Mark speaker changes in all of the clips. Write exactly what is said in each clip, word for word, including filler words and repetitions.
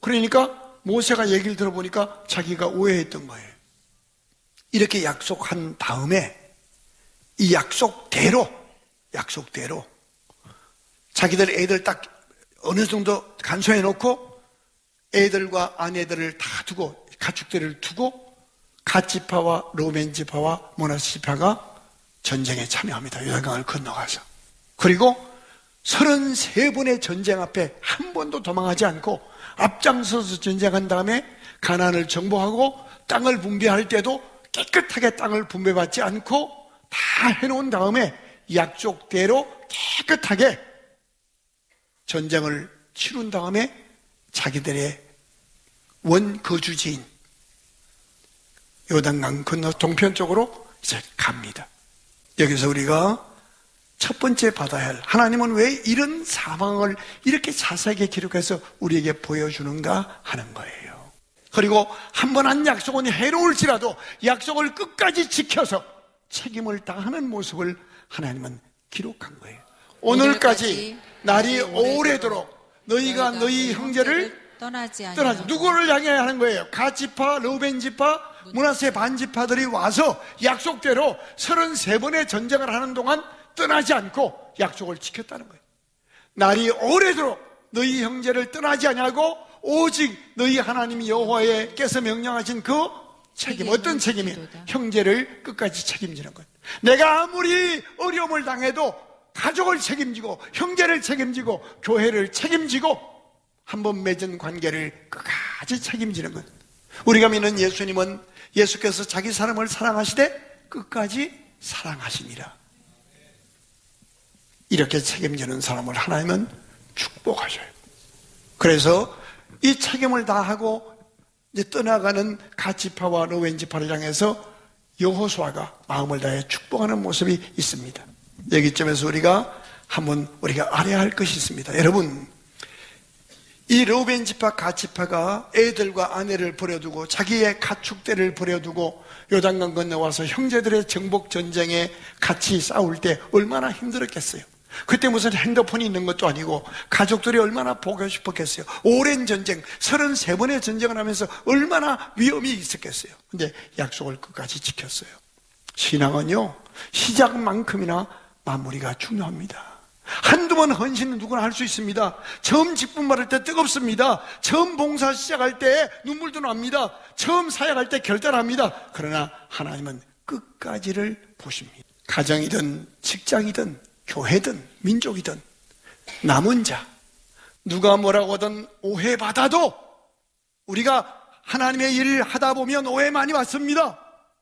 Speaker 1: 그러니까 모세가 얘기를 들어보니까 자기가 오해했던 거예요. 이렇게 약속한 다음에 이 약속대로 약속대로 자기들 애들 딱 어느 정도 간소해 놓고 애들과 아내들을 다 두고 가축들을 두고 갓지파와 로벤 지파와 므낫세 지파가 전쟁에 참여합니다. 요단강을 건너가서. 그리고 서른세 번의 전쟁 앞에 한 번도 도망하지 않고 앞장서서 전쟁한 다음에 가나안을 정복하고 땅을 분배할 때도 깨끗하게 땅을 분배받지 않고 다 해놓은 다음에 약속대로 깨끗하게 전쟁을 치룬 다음에 자기들의 원 거주지인 요단강 건너 동편 쪽으로 이제 갑니다. 여기서 우리가 첫 번째 받아야 할, 하나님은 왜 이런 상황을 이렇게 자세하게 기록해서 우리에게 보여주는가 하는 거예요. 그리고 한 번 한 약속은 해로울지라도 약속을 끝까지 지켜서 책임을 다하는 모습을 하나님은 기록한 거예요. 오늘까지 날이 오래도록 너희가 너희 형제를 떠나지 않아. 떠나지. 누구를 향해 하는 거예요? 갓지파, 르우벤 지파, 므낫세 반지파들이 와서 약속대로 서른세 번의 전쟁을 하는 동안 떠나지 않고 약속을 지켰다는 거예요. 날이 오래도록 너희 형제를 떠나지 아니하고 오직 너희 하나님 여호와께서 명령하신 그 책임, 어떤 책임이? 형제를 끝까지 책임지는 거예요. 내가 아무리 어려움을 당해도 가족을 책임지고 형제를 책임지고 교회를 책임지고 한번 맺은 관계를 끝까지 책임지는 것. 우리가 믿는 예수님은 예수께서 자기 사람을 사랑하시되 끝까지 사랑하시니라. 이렇게 책임지는 사람을 하나님은 축복하셔요. 그래서 이 책임을 다하고 이제 떠나가는 갓지파와 르우벤 지파를 향해서 여호수아가 마음을 다해 축복하는 모습이 있습니다. 여기쯤에서 우리가 한번 우리가 알아야 할 것이 있습니다. 여러분, 이 르우벤 지파, 갓 지파가 애들과 아내를 버려두고 자기의 가축들을 버려두고 요단강 건너와서 형제들의 정복 전쟁에 같이 싸울 때 얼마나 힘들었겠어요. 그때 무슨 핸드폰이 있는 것도 아니고 가족들이 얼마나 보고 싶었겠어요. 오랜 전쟁, 서른세 번의 전쟁을 하면서 얼마나 위험이 있었겠어요. 근데 약속을 끝까지 지켰어요. 신앙은요, 시작만큼이나 마무리가 중요합니다. 한두 번 헌신은 누구나 할 수 있습니다. 처음 직분 받을 때 뜨겁습니다. 처음 봉사 시작할 때 눈물도 납니다. 처음 사역할 때 결단합니다. 그러나 하나님은 끝까지를 보십니다. 가정이든 직장이든 교회든 민족이든 남은 자, 누가 뭐라고 하든 오해받아도 우리가 하나님의 일을 하다 보면 오해 많이 받습니다.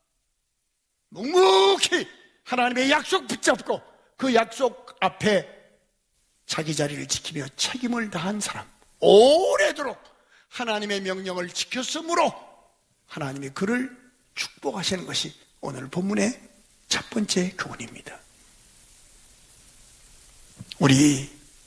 Speaker 1: 묵묵히 하나님의 약속 붙잡고 그 약속 앞에 자기 자리를 지키며 책임을 다한 사람, 오래도록 하나님의 명령을 지켰으므로 하나님이 그를 축복하시는 것이 오늘 본문의 첫 번째 교훈입니다. 우리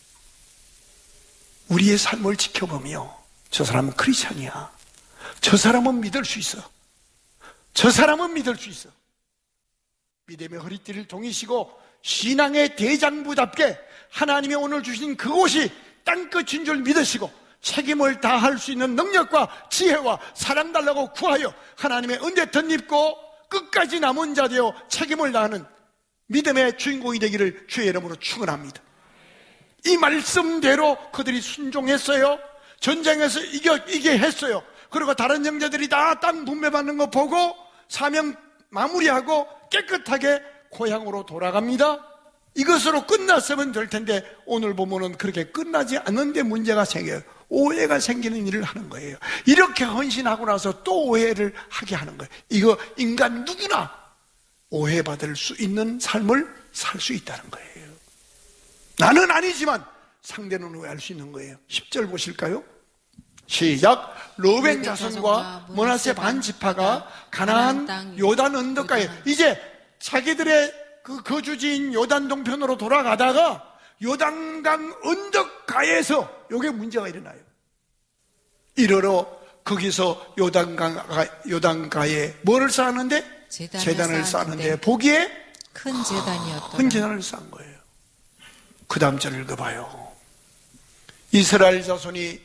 Speaker 1: 우리의 삶을 지켜보며 저 사람은 크리스찬이야, 저 사람은 믿을 수 있어, 저 사람은 믿을 수 있어, 믿음의 허리띠를 동이시고 신앙의 대장부답게 하나님이 오늘 주신 그곳이 땅끝인 줄 믿으시고 책임을 다할 수 있는 능력과 지혜와 사랑 달라고 구하여 하나님의 은혜 덧입고 끝까지 남은 자 되어 책임을 다하는 믿음의 주인공이 되기를 주의 이름으로 축원합니다. 이 말씀대로 그들이 순종했어요. 전쟁에서 이겨, 이게 했어요. 그리고 다른 형제들이 다 땅 분배받는 거 보고 사명 마무리하고 깨끗하게 고향으로 돌아갑니다. 이것으로 끝났으면 될 텐데 오늘 보면은 그렇게 끝나지 않는데 문제가 생겨요. 오해가 생기는 일을 하는 거예요. 이렇게 헌신하고 나서 또 오해를 하게 하는 거예요. 이거 인간 누구나 오해받을 수 있는 삶을 살 수 있다는 거예요. 나는 아니지만 상대는 오해할 수 있는 거예요. 십 절 보실까요? 시작. 르우벤 자손과 므낫세 반지파가 가나안 요단 언덕가에, 이제 자기들의 그 거주지인 요단 동편으로 돌아가다가 요단강 언덕가에서 요게 문제가 일어나요. 이러러 거기서 요단강, 요단가에 뭐를 쌓았는데? 재단을, 재단을 쌓았는데 보기에
Speaker 2: 큰 재단이었더라.
Speaker 1: 큰 재단을 쌓은 거예요. 그 다음 절을 읽어봐요. 이스라엘 자손이